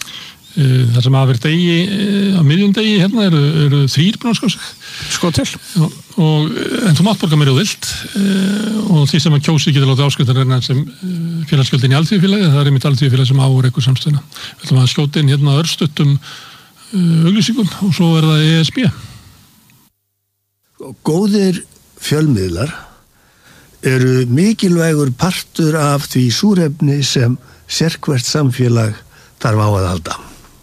Það sem hafa verið degi, á miðjum degi hérna eru, eru þrír búin að skrá sig. Sko til. Já, og, en þú mátt borga mér og vilt og því sem að kjósi getur látið áskriftar er sem félagsgjöldin í alþýðufélagi, það er einmitt alþýðufélagi sem áur eitthvað samstöðina. Við ætlum að skjóta inn hérna örstuttum uh, auglýsingum og svo er það E S B. Góðir fjölmiðlar eru mikilvægur partur af því súrefni sem sérhvert samfélag þarf á að halda.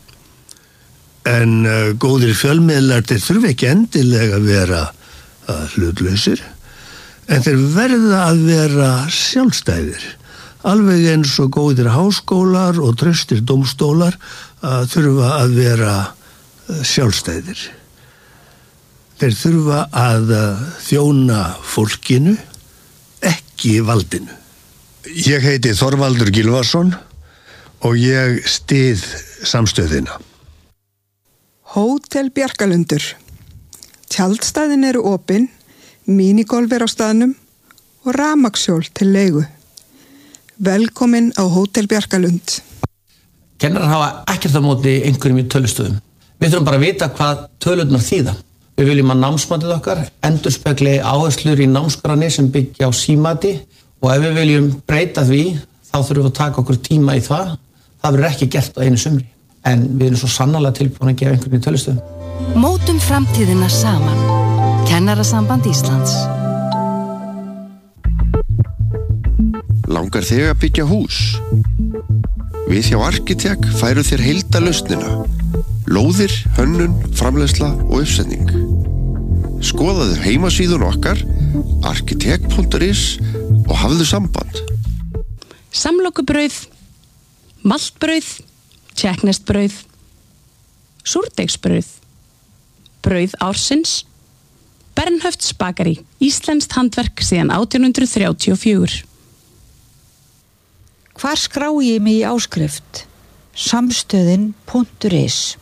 En uh, góðir fjölmiðlar þeir þurfa ekki endilega að vera uh, hlutlausir, en þeir verða að vera sjálfstæðir. Alveg eins og góðir háskólar og traustir dómstólar uh, þurfa að vera uh, sjálfstæðir. Þeir þurfa að uh, þjóna fólkinu, ekki valdinu. Ég heiti Þorvaldur Gylfason og ég styð samstöðina. Hótel Bjarkalundur. Tjaldstæðin eru opin, minigolf er á staðnum og rafmagnshjól til leigu. Velkomin á Hótel Bjarkalund. Kennarar hafa ekkert á móti einhverjum í tölustöðum. Við þurfum bara að vita hvað tölurnar þýða. Við viljum að námsmatið okkar endurspegli áherslur í námskránni sem byggja á símati og ef við viljum breyta því, þá þurfum við að taka okkur tíma í það. Það verður ekki gert á einu sumri, en við erum svo sannarlega tilbúin að gefa einhvern í tölustöðum. Mótum framtíðina saman. Kennarasamband Íslands. Langar þig að byggja hús? Við hjá Arkitek færum þér heildarlausnina. Lóðir, hönnun, framleiðsla og uppsetning. skoðaðu heimasíðun okkar arkitekt punktur is og hafðu samband. Samlokubrauð, maltbrauð, tékkneskt-brauð, súrdeigsbrauð, brauð ársins, Bernhöfts bakari, íslenskt handverk síðan átján hundrað þrjátíu og fjögur. Hvar skrái ég mig í áskrift? Samstöðin punktur is.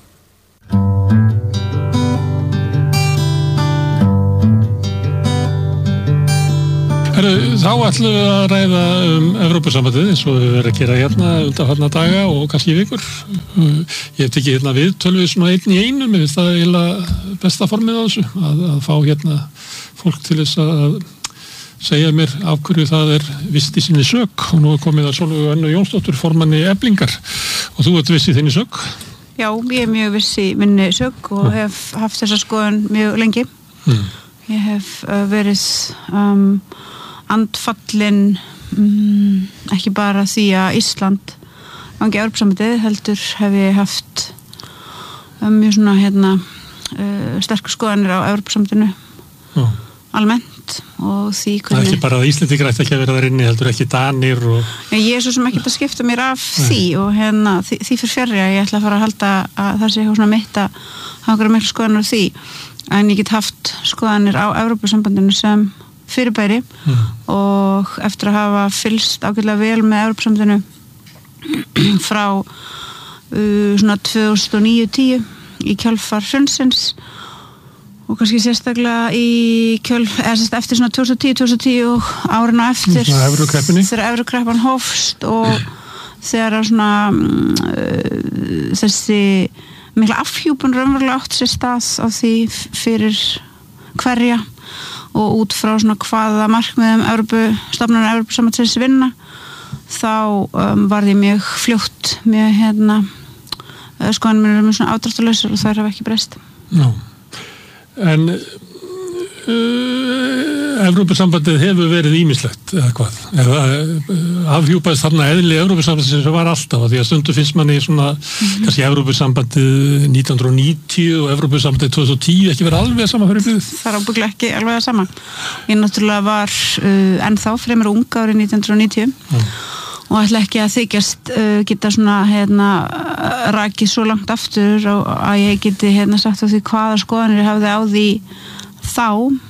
Heru, þá ætlum við að ræða um Evrópusambandið eins og við verðum að gera hérna undanfarna daga og kannski vikur. Ég hef tekið hérna við tölvið svona einn í einu, mér finnst það eiginlega besta formið á þessu, að, að fá hérna fólk til þess að segja mér af hverju það er vist í sinni sök og nú er komið að Sólveig Önnu Jónsdóttur formanni Eflingar og þú ert viss í þinni sök? Já, ég er mjög viss í minni sök og mm. hef haft þessa skoðun mjög lengi. Mm. Ég hef uh, verið um, andfallin um, ekki bara því að Ísland gangi Evrópusambandið, heldur hef ég haft um, mjög svona hérna uh, sterkur skoðanir á Evrópusambandinu oh. almennt og því hvernig... Það er ekki bara að Íslendingar ætti ekki að vera þar inni, heldur ekki Danir og... Ég er svo sem ekki að skipta mér af Nei. því og hérna því, því fyrir fjarri að ég ætla að fara að halda að það sé eitthvað svona mitt að hafa okkur miklu skoðanir á því en ég get haft skoðanir á Evrópusambandinu sem fyrirbæri mm. og eftir að hafa fylgst ágætlega vel með Evrópusambandinu frá uh, svona tvö þúsund og níu til tvö þúsund og tíu í kjölfar hrunsins og kannski sérstaklega í kjöl, eða sérst eftir svona tvö þúsund og tíu til tvö þúsund og tíu og árin á eftir þegar Evrókreppan hófst og mm. þegar svona uh, þessi mikla afhjúpun raunverulega átt sér stað á því fyrir hverja og út frá svona hvaða markmiðum Evrópu, stofnunar Evrópusambandsins vinna þá um, var því mjög fljótt mjög hérna skoðanir mér er mjög svona ádráttalausar og þær hafa ekki breyst. Já. En uh, Evrópusambandið hefur verið ýmislegt eða hvað, eða uh, afhjúpaðist þarna eðli Evrópusambandið sem var alltaf því að stundu finnst manni svona mm-hmm. kannski Evrópusambandið nítján hundruð og níutíu og Evrópusambandið tvö þúsund og tíu ekki verið alveg sama fyrir byggð. Það er ábygglega ekki alveg að sama. Ég náttúrulega var uh, ennþá fremur unga árið nítján hundruð og níutíu mm. og ætla ekki að þykjast uh, geta svona hérna rakið svo langt aftur og að ég geti hérna sagt á því hvaða skoðanir ég hafði á því þá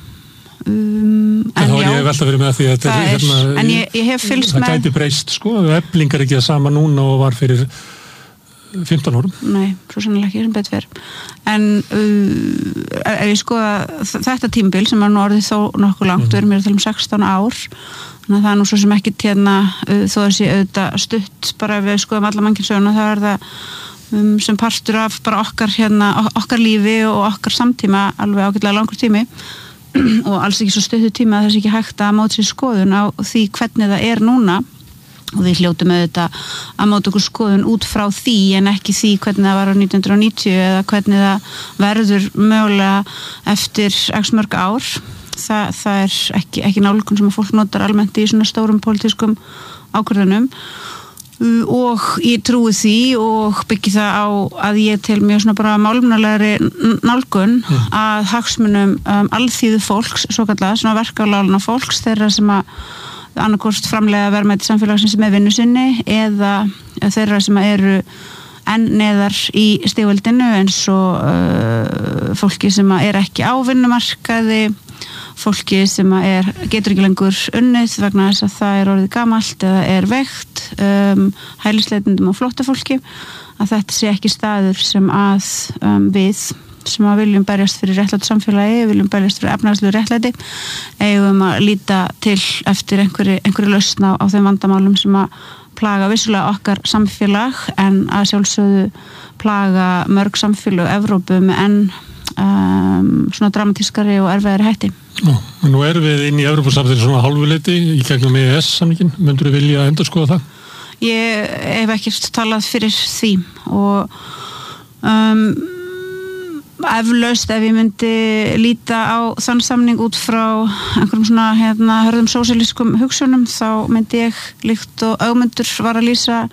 um, en, en þá er ég velta verið með því að þetta er hérna, en ég, ég hef fylgst það með það gæti breyst sko, Eflingar ekki það sama núna og var fyrir fimmtán árum. Nei, svo sannlega ekki sem betur fyrir en uh, ef ég skoða þetta tímabil sem er nú orðið þó nokkuð langt mm. við erum mér að tala um sextán ár þannig að það er nú svo sem ekki hérna uh, þó að sé auðvitað stutt bara ef við skoðum alla mannkynssöguna þá er það um, sem partur af bara okkar hérna, okkar lífi og okkar samtíma alveg ágætlega langur tími og alls ekki svo stuttur tíma að það sé ekki hægt að móta sér skoðun á því hvernig það er núna og við hljótum auðvitað að móta okkur skoðun út frá því en ekki því hvernig það var á nítján hundruð og níutíu eða hvernig það verður mögulega eftir x mörg ár. Það, það er ekki, ekki nálgun sem að fólk notar almennt í svona stórum pólitískum ákvörðunum og ég trúi því og byggi það á að ég til mjög svona bara málumnalegri nálgun mm. að hagsmunum um, alþýðu fólks, svo kallað, svona verkáláluna fólks, þeirra sem að annarkvort framlega verðmæti samfélagsins með vinnu sinni eða þeirra sem eru enn neðar í stigveldinu eins og uh, fólki sem er ekki á vinnumarkaði fólki sem er, getur ekki lengur unnið vegna þess að það er orðið gamalt eða er veikt um, hælisleitendum og flóttafólki að þetta sé ekki staður sem að um, við sem að viljum berjast fyrir réttlætu samfélagi viljum berjast fyrir efnahagslegu réttlæti eigum að líta til eftir einhverju, einhverju lausn á, á þeim vandamálum sem að plaga vissulega okkar samfélag en að sjálfsögðu plaga mörg samfélag Evrópu með enn um, svona dramatískari og erfiðari hætti. Nú, nú erum við inn í Evrópusambandinu svona hálfuleyti í gegnum E E S-samningin. Myndur þú vilja endurskoða það? Ég hef ekkert talað fyrir því og um, eflaust ef ég myndi líta á þann samning út frá einhverjum svona hérna hörðum sósíalískum hugsunum þá myndi ég líkt og Ögmundur var að lýsa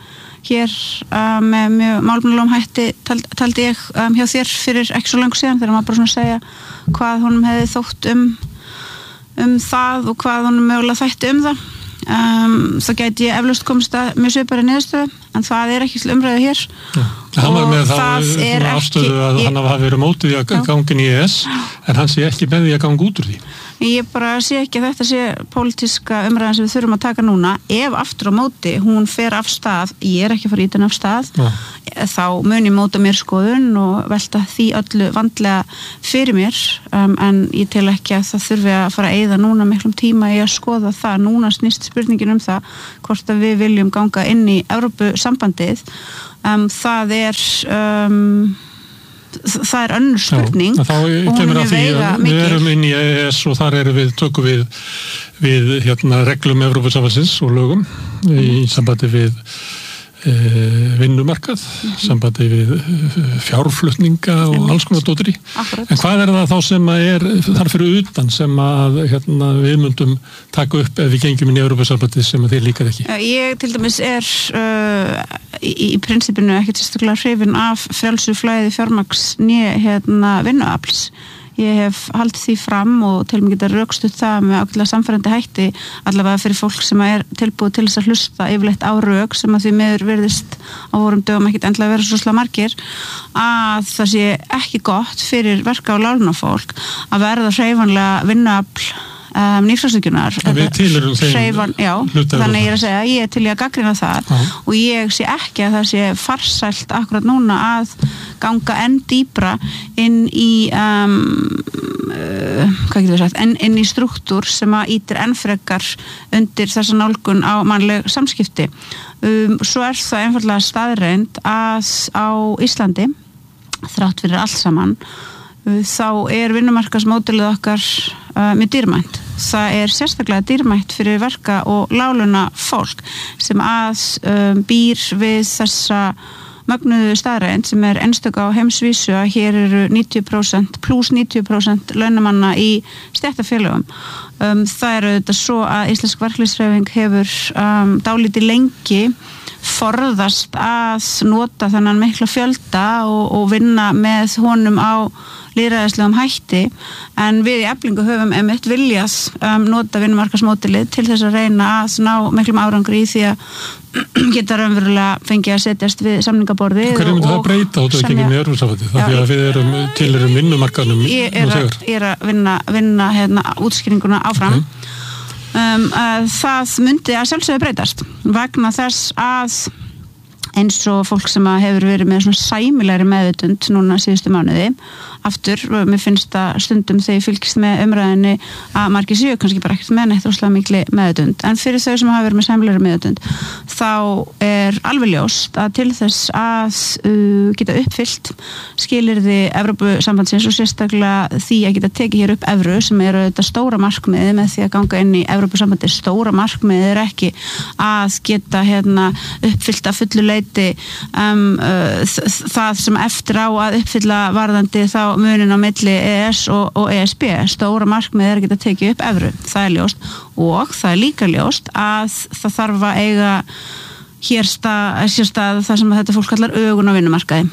hér um, með mjög málefnalegum hætti tald, taldi ég um, hjá þér fyrir ekki svo langt síðan þegar maður bara svona að segja hvað honum hefði þótt um, um það og hvað honum mögulega þætti um það. Um, þá gæti ég eflaust komist að mjög svipari niðurstöðu en það er ekki til umræðu hér. Ja. Hann var með þá afstöðu að ég, hann hafi verið mótið í að ganga inn í E S en hann sé ekki með því að ganga út úr því. Ég bara sé ekki að þetta sé pólitíska umræðan sem við þurfum að taka núna. Ef aftur á móti hún fer af stað, ég er ekki að fara í den af stað, ja. Þá mun ég móta mér skoðun og velta því öllu vandlega fyrir mér um, en ég tel ekki að það þurfi að fara að eyða núna miklum tíma í að skoða það. Núna snýst spurningin um það hvort að við viljum ganga inn í Evrópusambandið. Um, það er... Um, það er önnur spurning. Já, þá kemur að því að við erum inn í E S og þar erum við, tökum við við hérna reglum Evrópusambandsins og lögum í sambandi við e, vinnumarkað, sambandi við fjárflutninga og alls konar dóttir í. En hvað er það þá sem að er þar fyrir utan sem að hérna, við myndum taka upp ef við gengjum inn í Evrópusambandið sem þeir líkar ekki? Ég til dæmis er uh, í, í prinsipinu ekkert sérstaklega hrifin af frjálsu flæði fjármagns né hérna vinnuafls. Ég hef haldið því fram og til mig geta rökstutt það með ákveðlega samfærandi hætti allavega fyrir fólk sem er tilbúið til þess að hlusta yfirleitt á rök sem að því meður virðist á vorum dögum ekkert endlega vera svo sla margir að það sé ekki gott fyrir verka- og lánafólk að verða hreyfanlega vinnuafl Um, nýfrástökjunar Hreyfan, já, þannig ég er að segja ég er til ég að gaggrina það já. Og ég sé ekki að það sé farsælt akkurat núna að ganga enn dýpra inn í um, uh, hvað getur við sagt inn, inn í struktúr sem að ítir enn frekar undir þessa nálgun á mannleg samskipti um, svo er það einfallega staðreind að á Íslandi þrátt fyrir allt saman þá er vinnumarkaðsmódelið okkar uh, mjög dýrmætt. Það er sérstaklega dýrmætt fyrir verka- og láglauna fólk sem að um, býr við þessa mögnuðu staðreind sem er einstök á heimsvísu að hér eru níutíu prósent pluss níutíu prósent launamanna í stéttarfélögum. Um, það eru þetta svo að Íslensk verkalýðshreyfing hefur um, dálítið lengi forðast að nota þennan mikla fjölda og, og vinna með honum á lýðræðislegum hætti en við í Eflingu höfum einmitt viljað um, nota vinnumarkaðsmódelið til þess að reyna að ná miklum árangri í því að geta raunverulega fengið að setjast við samningaborði. Hverju myndi það breyta út af gengum í Evrópusambandið? Það er að við erum til erum vinnumarkaðnum ég er, að, ég er að vinna, vinna hérna, útskýringuna áfram okay. um, að það myndi að sjálfsögðu breytast vegna þess að eins og fólk sem hefur verið með svona sæmilegri meðvitund núna síðustu mánuði aftur, mér finnst það stundum þegar ég fylgist með umræðinni að margir séu kannski bara ekkert með neitt rosalega mikli meðvitund en fyrir þau sem hafa verið með sæmilegri meðvitund þá er alveg ljóst að til þess að uh, geta uppfyllt skilyrði Evrópusambandsins og sérstaklega því að geta tekið hér upp evru sem eru þetta stóra markmiði með því að ganga inn í Evrópusambandið stóra markmiði er ekki að geta hérna, uppfyllt að fullu leyti um, uh, það sem eftir á að uppfylla varðandi þá munin á milli E S og, og E S B stóra markmið er að geta tekið upp evru það er ljóst og það er líka ljóst að það þarf að eiga hér stað, hér stað það sem þetta fólk kallar ögun á vinnumarkaði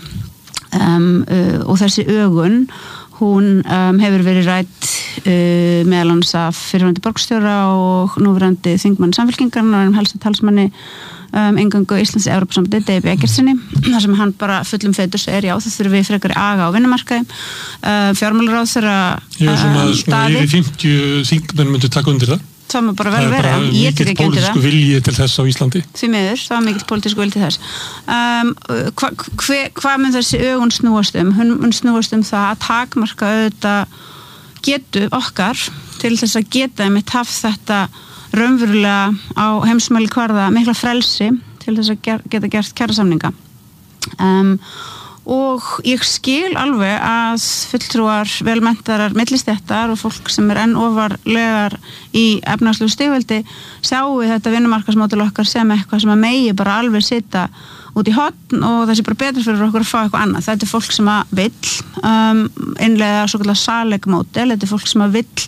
um, uh, og þessi ögun hún um, hefur verið rædd uh, meðal annars af fyrrverandi borgarstjóra og núverandi þingmann samfylkingarnar og um helsta talsmanni Um, engangu Íslands í Evrópusambandið David Eggertsinni, þar sem hann bara fullum feitur er já, það þurfum við frekar aga á vinnumarkaði uh, fjármálaráðherra Ég er svona, uh, svona yfir fimmtíu þingmenn myndi taka undir það Það má bara vel vera, ég tek ekki undir það Það er bara mikill pólitísku vilji til þess á Íslandi Því miður, það var mikill pólitísku vilji til þess um, Hvað hva, hva mun þessi ögun snúast um? Hún mun snúast um það að takmarka auðvitað getu okkar til þess að geta einmitt haft þetta raunverulega á heimsmæli kvarða mikla frelsi til þess að ger, geta gert kjarasamninga um, og ég skil alveg að fulltrúar velmenntarar millistéttar og fólk sem er enn ofarlegar í efnahagslegu stigveldi sjáu þetta vinnumarkaðsmódel okkar sem eitthvað sem að megi bara alveg sita út í hotn og það sé bara betur fyrir okkur að fá eitthvað annað. Þetta er fólk sem að vill um, innleiða svo kallar salegmódel, þetta er fólk sem að vill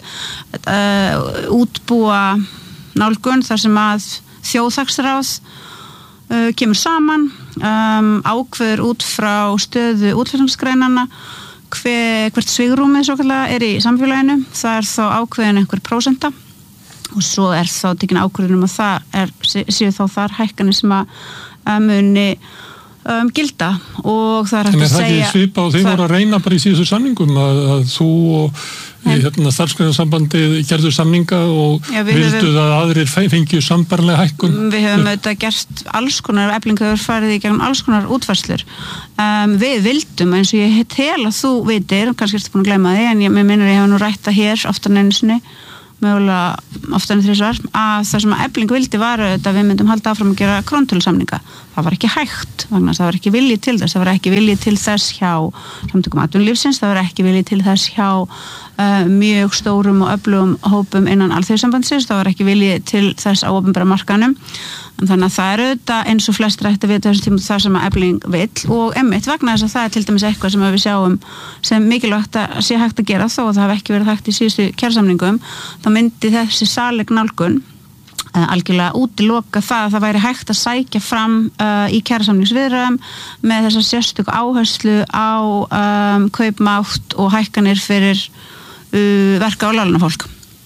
uh, útbúa nálgun þar sem að þjóðhagsráð uh, kemur saman, um, ákveður út frá stöðu útflutningsgreinanna hver, hvert svigrúmið svo kallega er í samfélaginu, það er þá ákveðin einhver prósenta og svo er þá tekin ákvörðun um að það er, séu þá þar hækkanir sem að, að muni Um, gilda og það er hægt að segja. En er það ekki svipa og þeir voru að reyna bara í síðustu samningum að, að þú og hérna, starfsgreinasambandið gerðu samninga og Já, vildu það að aðrir fengju sambarlega hækkun? Við höfum auðvitað gert alls konar, Eflingar hefur farið í gegnum alls konar útfærslur. Um, við vildum, eins og ég tel að þú veitir, kannski ertu búin að gleyma því, en ég minnur ég hef nú rætt það hér oftar en einu sinni, mögulega oftar en þrísvar, að það sem að Efling vildi var auðvitað við myndum halda áfram að gera krónutölusamninga. Það var ekki hægt, vegna það var ekki viljið til þess, það var ekki viljið til þess hjá samtökum atvinnulífsins, það var ekki viljið til þess hjá uh, mjög stórum og öflugum hópum innan alþjóðasambandsins, það var ekki viljið til þess á opinbera markaðnum. En þannig að það er auðvitað eins og flest rætt að vita þessum tímum það sem að Efling vill og einmitt vegna þess að það er til dæmis eitthvað sem við sjáum sem mikilvægt að sé hægt að gera þó að það hafi ekki verið hægt í síðustu kjarasamningum, þá myndi þessi saleg nálgun uh, algjörlega útiloka það að það væri hægt að sækja fram uh, í kjarasamningsviðræðum með þessa sérstöku áherslu á um, kaupmátt og hækkanir fyrir uh, verka- og láglaunafólk.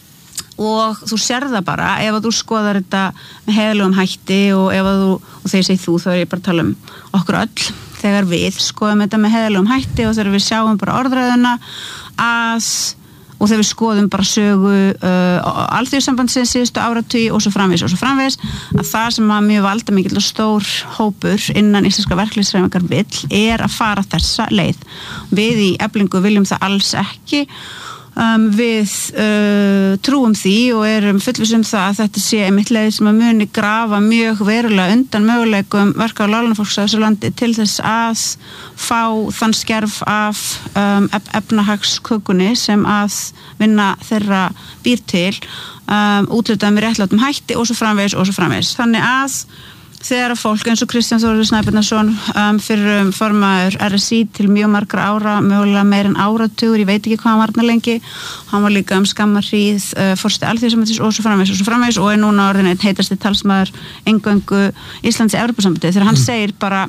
Og þú sér það bara ef að þú skoðar þetta með heiðlegum hætti og ef að þú, og þegar ég segi þú þá er ég bara að tala um okkur öll, þegar við skoðum þetta með heiðlegum hætti og þegar við sjáum bara orðræðuna að, og þegar við skoðum bara sögu uh, alþjóðasambandsins síðustu áratugi og svo framvegis og svo framvegis, að það sem að mjög valdamikill og stór hópur innan íslenska verkalýðshreyfingar vill er að fara þessa leið. Við í Eflingu viljum það alls ekki. Um, við uh, trúum því og erum fullviss um það að þetta sé einmitt leið sem að muni grafa mjög verulega undan möguleikum verka- og láglaunafólks á þessu landi til þess að fá þann skerf af um, efnahagskökunni sem að vinna þeirra býr til um, útlutað með réttlátum hætti og svo framvegis og svo framvegis. Þannig að þegar að fólk eins og Kristján Þórður Snæbjarnarson um, fyrir um, formaður R S I til mjög margra ára, mögulega meir en áratugur, ég veit ekki hvað hann var þarna lengi, hann var líka um skammarhríð uh, forseti alþjóðasambandsins og svo framvegis og svo framvegis og er núna orðin einn heitasti talsmaður eingöngu Íslands í Evrópusambandið þegar hann segir bara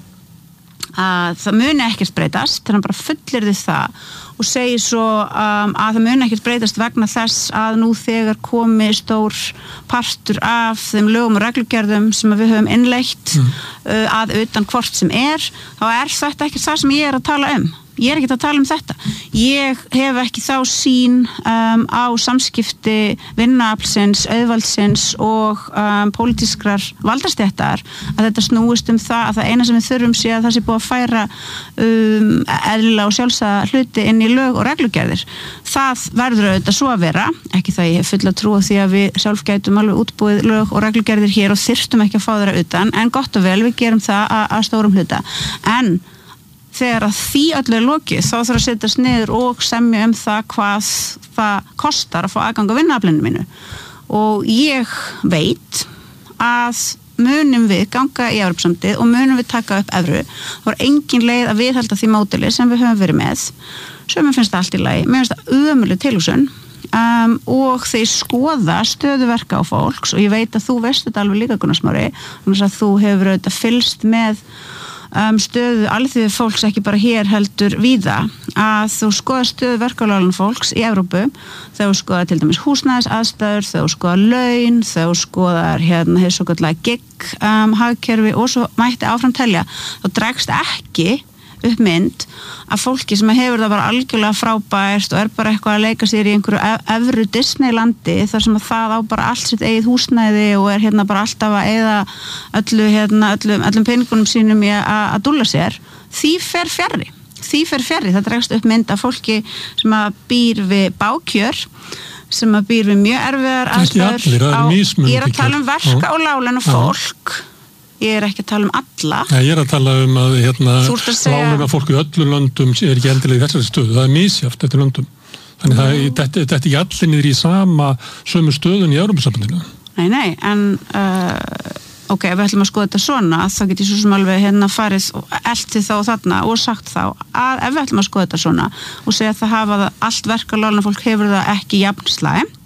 að það muni ekkert breytast, þegar hann bara fullyrði það og segir svo um, að það muni ekkert breytast vegna þess að nú þegar komi stór partur af þeim lögum og reglugerðum sem við höfum innleitt mm. uh, að utan hvort sem er, þá er þetta ekki það sem ég er að tala um. Ég er ekki að tala um þetta. Ég hef ekki þá sín um, á samskipti vinnuaflsins, auðvaldsins og um, pólitískrar valdastjættar að þetta snúist um það að það eina sem við þurfum sé að það sé búið að færa um, eðlilega og sjálfsagða hluti inn í lög og reglugerðir. Það verður auðvitað svo að vera, ekki það ég hef fulla trú á því að við sjálf gætum alveg útbúið lög og reglugerðir hér og þyrstum ekki að fá þeirra utan, en gott og vel við gerum það að, að stórum hluta. En þegar að því öllu er lokið, þá þarf að setjast niður og semja um það hvað það kostar að fá aðgang á vinnuaflinu mínu. Og ég veit að munum við ganga í Evrópusambandið og munum við taka upp evru. Það var engin leið að viðhalda því módeli sem við höfum verið með. Svo mér finnst það allt í lagi. Mér finnst það ömurleg tilhugsun um, og þeir skoða stöðuverka á fólks og ég veit að þú veist þetta alveg líka Gunnar Smári, þannig að þú hefur auðvitað fylgst með Um, stöðu alþýðu fólks ekki bara hér heldur víða að þú skoða stöðu verkefælaun fólks í Evrópu þegar þú skoða til dæmis húsnæðis aðstæður, þegar þú skoða laun, þegar þú skoðar hérna hér svo kallega gig um, hagkerfi og svo mætti áfram telja, þá dregst ekki upp mynd að fólki sem hefur það bara algjörlega frábært og er bara eitthvað að leika sér í einhverju evru Disneylandi þar sem að það á bara allt sitt eigið húsnæði og er hérna bara alltaf að eyða öllu, hérna, öllum, öllum peningunum sínum í að, að dúlla sér, því fer fjarri því fer fjarri, það dregst upp mynd af fólki sem að býr við bákjör sem að býr við mjög erfiðar aðstæður á, ég er að tala um verka og láglauna fólk. Ég er ekki að tala um alla. Ja, ég er að tala um að hérna, láglauna fólk í öllum löndum er ekki endilega í þessari stöðu. Það er misjafnt eftir löndum. Þannig að mm. þetta er ekki allir niður í sama sömu stöðun í Evrópusambandinu. Nei, nei, en uh, ok, ef við ætlum að skoða þetta svona, þá get ég svo sem alveg hérna farið og eltið þá og þarna og sagt þá að ef við ætlum að skoða þetta svona og segja að það hafa allt verka láglauna fólk hefur það ekki jafn slæmt,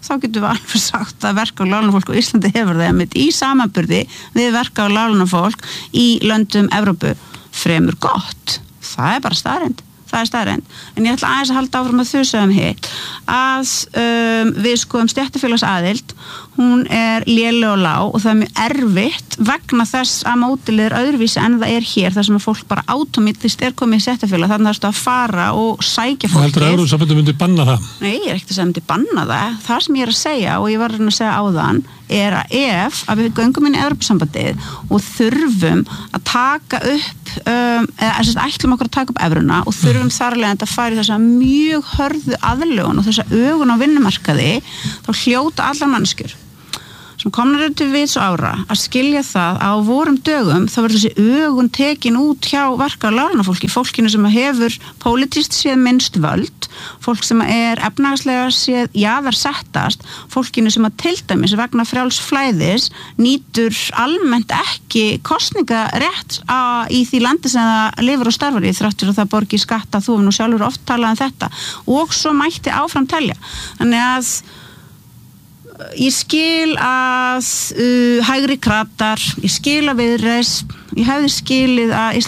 þá getum við alveg sagt að verka- og láglaunafólk á Íslandi hefur það einmitt í samanburði við verka- og láglaunafólk í löndum Evrópu fremur gott. Það er bara staðreynd. Það er staðreynd. En ég ætla aðeins að halda áfram að þusa um hitt að um, við skoðum stéttarfélagsaðild, hún er léleg og lág og það er mjög erfitt vegna þess að mótilið er öðruvísi en það er hér, þar sem að fólk bara átómítist er komið í stéttarfélag, þannig að það er að fara og sækja fólkið. Heldur að Evrópusambandið myndi banna það? Nei, ég er ekkert að segja myndi banna það. Það sem ég er að segja og ég var að segja áðan er að ef að við göngum inn í Evrópusambandið og þurfum að taka upp um, eða þess að ætlum okkur að taka upp evruna og þurfum þarlega að fara í þessa mjög hörðu aðlögun og þessa ögun á vinnumarkaði, þá hljóta allar mannskjur sem komnar til vits og ára að skilja það að á vorum dögum þá verður þessi ögun tekin út hjá verka- og láglaunafólki, fólkinu sem hefur pólitískt séð minnst völd, fólk sem er efnahagslega séð jaðarsettast, fólkinu sem að til dæmis vegna frjáls flæðis nýtur almennt ekki kosningarétt á, í því landi sem það lifir og starfar í þráttur og það borgi skatta, þú hefur nú sjálfur oft talað um þetta og svo mætti áfram telja. Þannig að ég skil að uh, hægri kratar, ég skil að Viðreisn, ég hefði skilið að